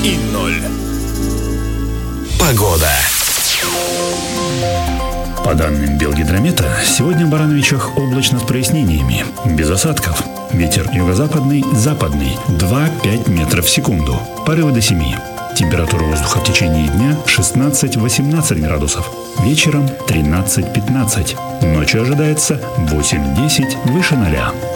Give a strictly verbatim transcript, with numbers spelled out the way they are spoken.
и ноль. Погода. По данным Белгидромета, сегодня в Барановичах облачно с прояснениями, без осадков. Ветер юго-западный, западный два-пять метров в секунду. Порывы до семи. Температура воздуха в течение дня шестнадцать-восемнадцать градусов. Вечером тринадцать-пятнадцать. Ночью ожидается восемь-десять выше ноля.